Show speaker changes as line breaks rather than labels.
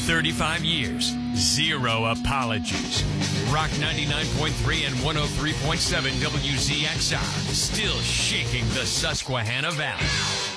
35 years, zero apologies. Rock 99.3 and 103.7 WZXR, still shaking the Susquehanna Valley.